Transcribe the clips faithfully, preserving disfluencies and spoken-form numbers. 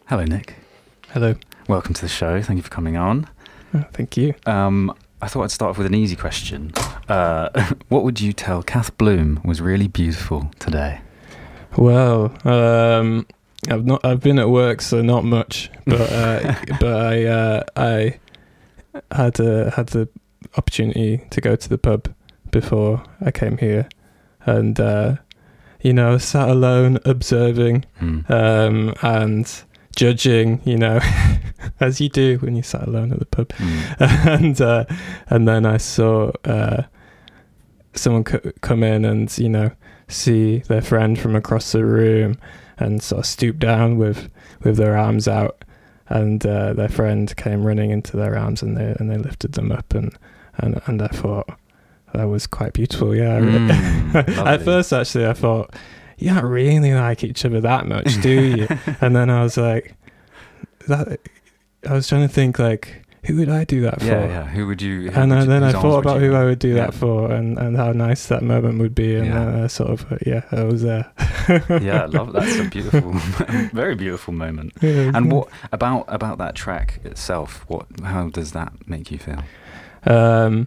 Hello, Nick. Hello. Welcome to the show. Thank you for coming on. Oh, thank you. Um, I thought I'd start off with an easy question. Uh, what would you tell Kath Bloom was really beautiful today? Well, um, I've not. I've been at work, so not much. But uh, but I uh, I had uh, had the opportunity to go to the pub before I came here, and uh, you know, sat alone observing Mm. um, and judging. You know, as you do when you sat alone at the pub. Mm. and uh, and then I saw uh, someone c- come in and you know see their friend from across the room and sort of stoop down with with their arms out, and uh, their friend came running into their arms and they and they lifted them up, and and, and I thought that was quite beautiful. Yeah, Mm, at lovely. first actually I thought, you don't really like each other that much, do you? And then I was like, that. I was trying to think like, who would I do that for? Yeah, yeah. Who would you? Who And would uh, you, then I whose arms thought would about you- who I would do Yeah. that for, and, and how nice that moment would be, and Yeah. then uh, sort of uh, yeah, I was there. Yeah, I love that's a beautiful, very beautiful moment. Yeah, And what about about that track itself? What? How does that make you feel? Um,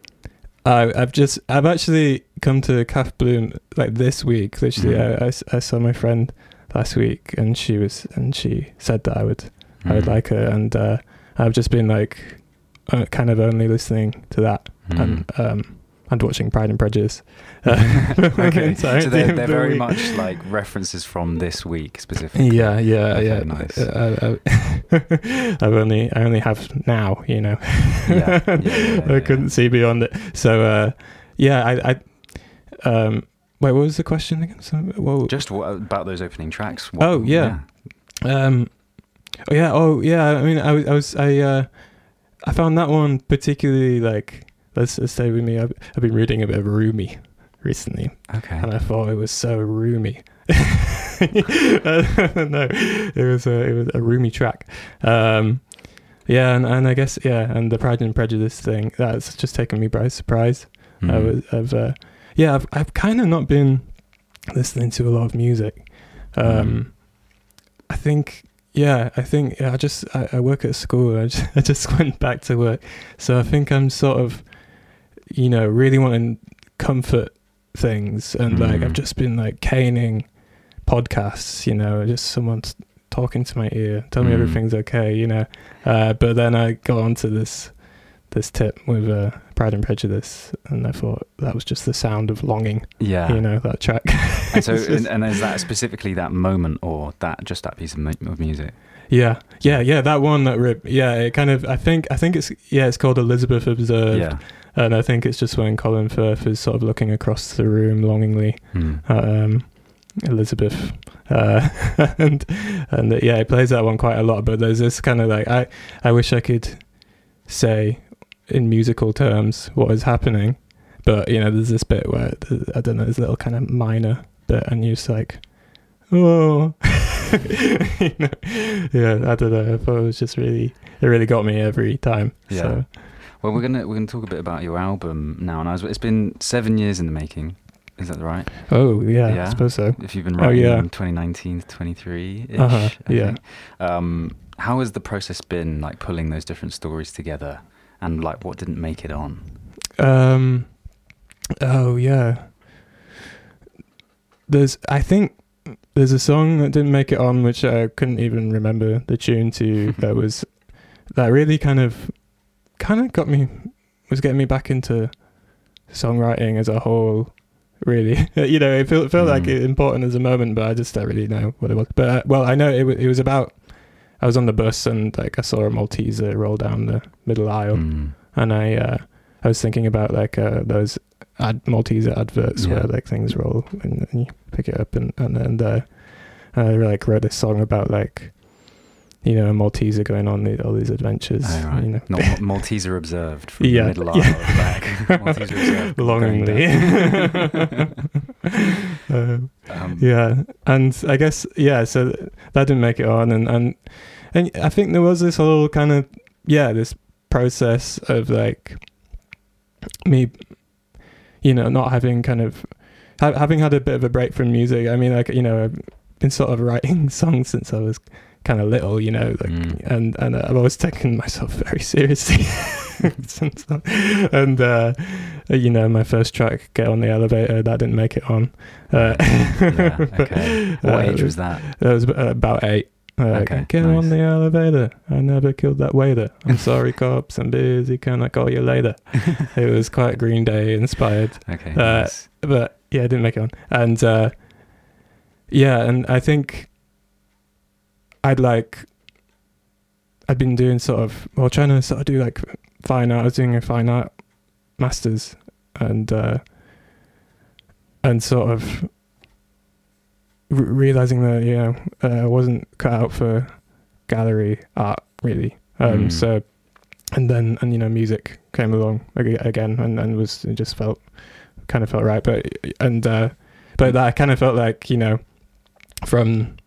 I, I've just I've actually come to Kath Bloom like this week. Literally, Mhm. I, I s- I saw my friend last week, and she was and she said that I would I would Mm. like her, and uh, I've just been like uh, kind of only listening to that Mm. and um and watching Pride and Prejudice. Uh, Okay, entirety so they're, of they're the very week. much like references from this week specifically. Yeah, yeah, Okay, yeah. nice. Uh, I, I've only, I only have now, you know. Yeah, yeah, yeah, I yeah. couldn't see beyond it. So, uh, yeah, I, I, um, wait, what was the question again? So, well, Just what, about those opening tracks. What, Oh, yeah. um, oh yeah, oh yeah. I mean, I was, I was, I, uh, I found that one particularly like. Let's, let's stay with me. I've, I've been reading a bit of Rumi recently, Okay. and I thought it was so roomy. No, it was a it was a roomy track. Um, yeah, and, and I guess yeah, and the Pride and Prejudice thing that's just taken me by surprise. I Mm. was, I've uh, yeah, I've I've kind of not been listening to a lot of music. Um, Mm. I think yeah, I think yeah, I just I, I work at school. I just, I just went back to work, so I think I'm sort of you know really wanting comfort things, and like Mm. I've just been like caning podcasts, you know, just someone t- talking to my ear, tell me Mm. everything's okay, you know. Uh, but then I got onto this this tip with uh, Pride and Prejudice, and I thought that was just the sound of longing, Yeah. you know, that track. And so, It's just- and, and is that specifically that moment, or that just that piece of, mu- of music? yeah, yeah, yeah, that one, that rip, yeah, it kind of, I think, I think it's, yeah, it's called Elizabeth Observed, Yeah. and I think it's just when Colin Firth is sort of looking across the room longingly Mm. at um, Elizabeth, uh, and and uh, yeah, it plays that one quite a lot. But there's this kind of like I I wish I could say in musical terms what is happening, but you know, there's this bit where th- I don't know, there's a little kind of minor bit, and you're just like, oh, you know, yeah, I don't know. I thought it was just really, it really got me every time. Yeah. So, Well, we're gonna we're gonna talk a bit about your album now, and I was, it's been seven years in the making. Is that right? oh yeah, Yeah. I suppose so. If you've been Oh, writing yeah. in twenty nineteen to twenty-three ish. Uh-huh, yeah. Um, how has the process been, like pulling those different stories together, and like what didn't make it on? Um. Oh yeah. There's, I think, there's a song that didn't make it on, which I couldn't even remember the tune to. That was, that really kind of, kind of got me, was getting me back into songwriting as a whole. Really, you know, it felt felt like Mm. it important as a moment, but I just don't really know what it was. But uh, well, I know it. wa- It was about. I was on the bus and like I saw a Malteser roll down the middle aisle. Mm. And I uh, I was thinking about like uh, those ad Malteser adverts Yeah. where like things roll and, and you pick it up, and and, and uh, I like wrote this song about like you know a Malteser going on the, all these adventures. Oh, right. You know, Not Ma- Malteser observed from Yeah, the middle aisle yeah. of the back. Malteser observed. going longingly. down. uh, Um, yeah, and I guess yeah, so th- that didn't make it on, and and and I think there was this whole kind of yeah this process of like me, you know, not having kind of ha- having had a bit of a break from music. I mean, like you know, I've been sort of writing songs since I was kind of little, you know, like, Mm. and and I've always taken myself very seriously. Since then. And uh, you know, my first track, "Get on the Elevator," that didn't make it on. Uh, Yeah, okay. What uh, age was that? That was about eight. Uh, Okay, Get nice. on the elevator. I never killed that waiter. I'm sorry, cops. I'm busy. Can I call you later? It was quite Green Day inspired. Okay, Uh, nice. But yeah, I didn't make it on. And uh, yeah, and I think I'd like, I'd been doing sort of, well, trying to sort of do like fine art. I was doing a fine art masters, and uh, and sort of r- realizing that, you know, uh, I wasn't cut out for gallery art really. Um, Mm. So, and then, and you know, music came along ag- again, and, and was, it just felt, kind of felt right. But, and, uh, but that I kind of felt like, you know, from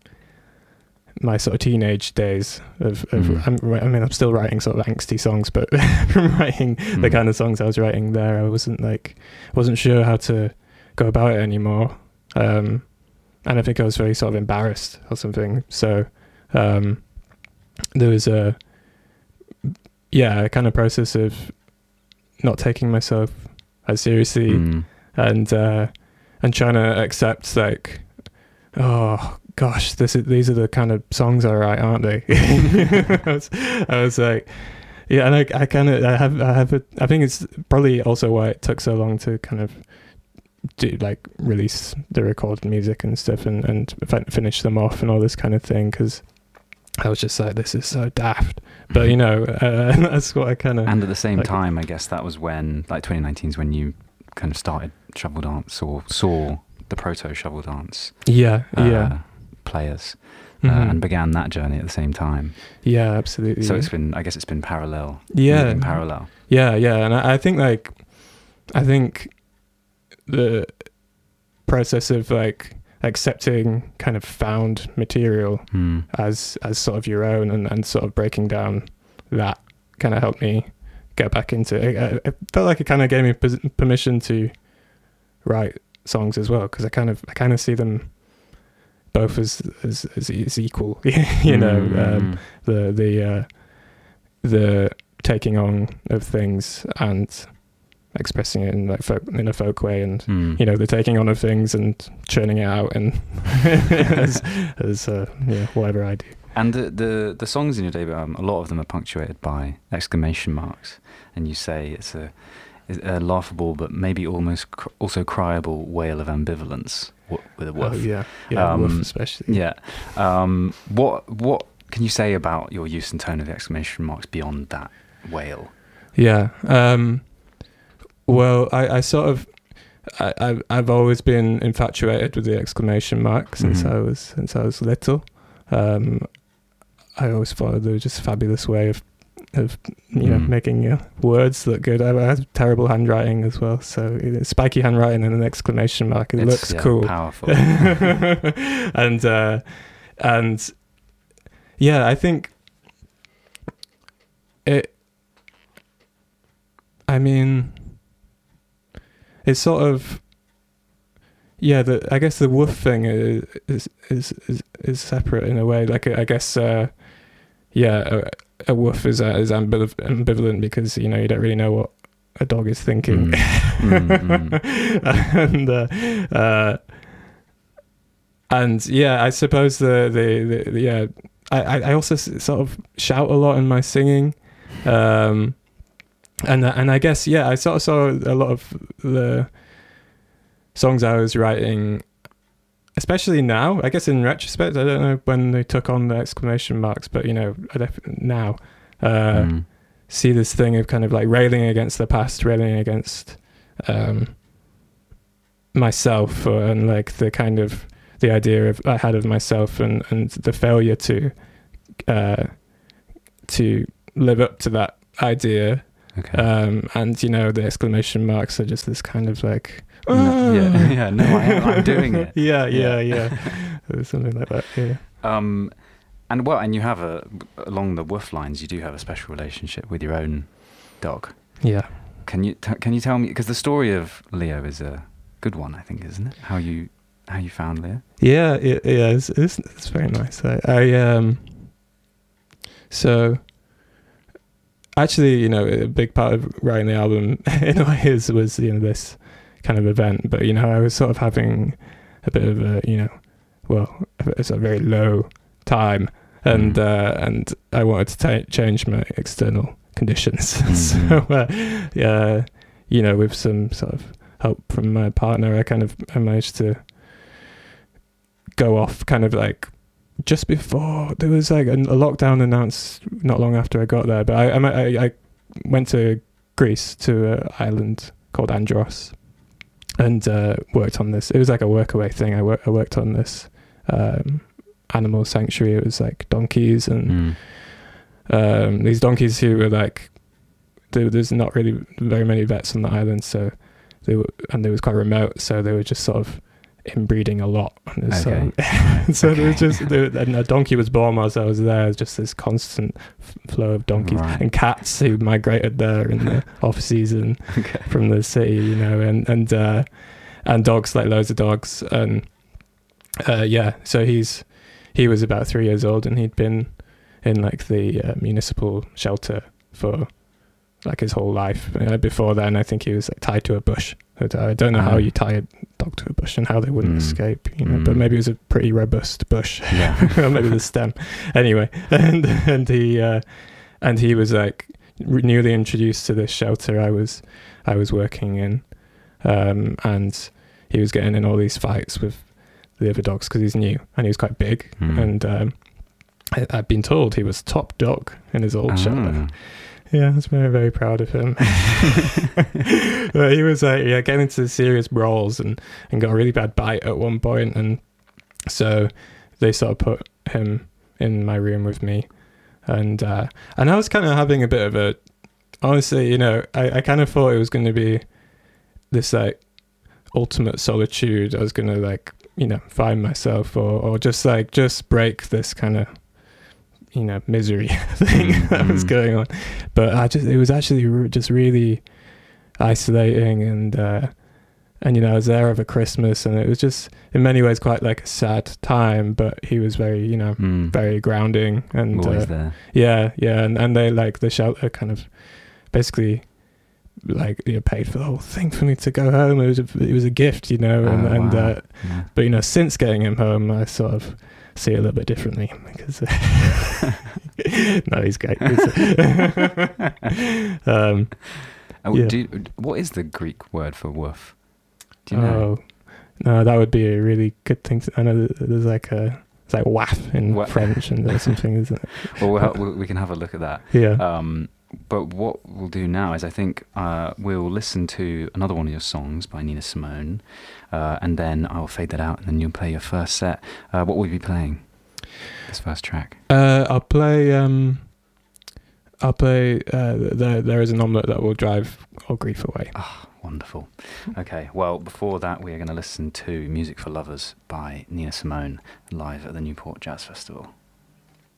my sort of teenage days of, of Mm. I'm, ri- I mean, I'm still writing sort of angsty songs, but from writing the Mm. kind of songs I was writing there, I wasn't like, wasn't sure how to go about it anymore. Um, and I think I was very sort of embarrassed or something. So, um, there was a, yeah, a kind of process of not taking myself as seriously Mm. and, uh, and trying to accept like, oh gosh, this is, these are the kind of songs I write, aren't they? I, was, I was like, yeah, and I, I kind of, I have, I have, a, I think it's probably also why it took so long to kind of do like release the recorded music and stuff, and and fin- finish them off and all this kind of thing, because I was just like, this is so daft. But you know, uh, that's what I kind of. And at the same like, time, I guess that was when, like twenty nineteen is when you kind of started Shovel Dance, or saw the proto Shovel Dance Yeah, uh, yeah, players, uh, Mhm. and began that journey at the same time. yeah, absolutely. So it's been, I guess it's been parallel. yeah, moving parallel. yeah, yeah, and I, I think like, I think the process of like accepting kind of found material Hmm. as as sort of your own, and, and sort of breaking down that kind of helped me get back into it. It, it felt like it kind of gave me pos- permission to write songs as well, because I kind of I kind of see them both as as, as, as equal. You know, um, the the uh, the taking on of things and expressing it in like folk, in a folk way, and Hmm. you know, the taking on of things and churning it out, and as, as uh, yeah, whatever I do. And the, the the songs in your debut album, a lot of them are punctuated by exclamation marks, and you say it's a, it's a laughable but maybe almost cr- also cryable wail of ambivalence w- with a woof. Oh yeah, yeah, Um, woof especially. Yeah. Um, what what can you say about your use and tone of the exclamation marks beyond that wail? Yeah. Um, well, I, I sort of, I, I've, I've always been infatuated with the exclamation mark since Mhm. I was since I was little. Um, I always thought they were just a fabulous way of, of you know, Mm. making uh, words look good. I, I have terrible handwriting as well, so you know, spiky handwriting and an exclamation mark. It It's, looks yeah, cool. powerful. and uh, and yeah, I think it. I mean, it's sort of yeah. The I guess the woof thing is is is is, is separate in a way. Like I guess uh, yeah, a, a woof is uh, is ambiv- ambivalent because you know you don't really know what a dog is thinking, Mm. Mm, and uh, uh, and yeah, I suppose the the, the, the yeah. I, I also s- sort of shout a lot in my singing, um, and and I guess yeah, I sort of saw a lot of the songs I was writing, especially now. I guess in retrospect, I don't know when they took on the exclamation marks, but you know, I def- now uh, Mm. see this thing of kind of like railing against the past, railing against um, myself, or, and like the kind of the idea of I had of myself, and, and the failure to uh, to live up to that idea. Okay. Um, and you know, the exclamation marks are just this kind of like, No, yeah, "Ah!" yeah, no, I am, I'm doing it. yeah, Yeah. yeah, yeah, Or something like that. Yeah. Um, and well, and you have a along the woof lines, you do have a special relationship with your own dog. Yeah. Can you t- can you tell me, because the story of Leo is a good one, I think, isn't it? How you how you found Leo? Yeah, it, yeah, it's, it's it's very nice. I, I um, So actually, you know, a big part of writing the album in a way is, was, you know, this kind of event. But, you know, I was sort of having a bit of a, you know, well, it's a very low time. And, Mm. uh, and I wanted to ta change my external conditions. Mhm. So, uh, yeah, you know, with some sort of help from my partner, I kind of, I managed to go off kind of like just before there was like a, a lockdown announced not long after I got there. But I, I, I went to Greece to an island called Andros and uh, worked on this. It was like a workaway thing. I, wor- I worked on this um, animal sanctuary. It was like donkeys and Mm. um, these donkeys who were like, there, there's not really very many vets on the island, so they were, and it was quite remote, so they were just sort of inbreeding a lot. And Okay. So, so there was Okay. just, there, and a donkey was born whilst I was there, just this constant f- flow of donkeys Right. and cats who migrated there in the off season Okay. from the city, you know, and, and, uh, and dogs, like loads of dogs. And, uh, yeah, so he's, he was about three years old and he'd been in like the uh, municipal shelter for like his whole life. Uh, before then, I think he was like tied to a bush. But I don't know how Oh. you tie a dog to a bush and how they wouldn't Mm. escape, you know. But Mm. maybe it was a pretty robust bush. Yeah. Or maybe the stem. Anyway, and and he uh, and he was like re- newly introduced to this shelter I was I was working in, um, and he was getting in all these fights with the other dogs because he's new and he was quite big. Mm. And um, I, I'd been told he was top dog in his old shelter. Ah. Yeah, I was very, very proud of him. But he was like, yeah, getting into serious brawls and, and got a really bad bite at one point. And so they sort of put him in my room with me. And uh, and I was kind of having a bit of a, honestly, you know, I, I kind of thought it was going to be this like ultimate solitude. I was going to like, you know, find myself or, or just like, just break this kind of, you know, misery thing Mm, that was mm. going on. But I just, it was actually re- just really isolating. And, uh, and, you know, I was there over Christmas and it was just in many ways quite like a sad time, but he was very, you know, Mm. very grounding and, Always uh, there. yeah, yeah. And, and they like the shelter kind of basically like, you know, paid for the whole thing for me to go home. It was a, it was a gift, you know, and, Oh, and, wow. uh, Yeah. but, you know, since getting him home, I sort of see it a little bit differently because no, he's great. um, Oh, yeah. do you, what is the Greek word for woof? Do you know? oh, no, that would be a really good thing. To, I know that there's like a, it's like waff in Wa- French and there's something, isn't it? Well, we'll, ha- we we can have a look at that. Yeah. Um, but what we'll do now is I think uh, we'll listen to another one of your songs by Nina Simone, uh, and then I'll fade that out, and then you'll play your first set. Uh, what will you be playing? This first track. Uh, I'll play. Um, I'll play. Uh, there, there is an omelette that will drive all grief away. Ah, wonderful. Okay, well, before that, we are going to listen to Music for Lovers by Nina Simone live at the Newport Jazz Festival.